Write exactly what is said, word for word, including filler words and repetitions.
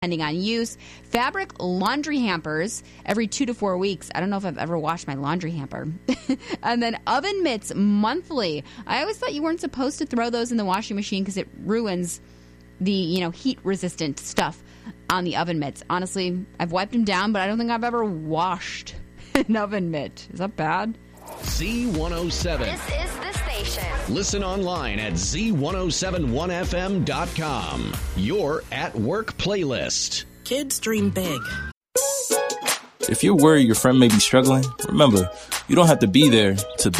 depending on use. Fabric laundry hampers every two to four weeks. I don't know if I've ever washed my laundry hamper. And then oven mitts monthly. I always thought you weren't supposed to throw those in the washing machine because it ruins the, you know, heat-resistant stuff on the oven mitts. Honestly, I've wiped them down, but I don't think I've ever washed an oven mitt. Is that bad? Z one oh seven. This is the station. Listen online at Z ten seventy-one F M dot com. Your at work playlist. Kids dream big. If you're worried your friend may be struggling, remember, you don't have to be there to be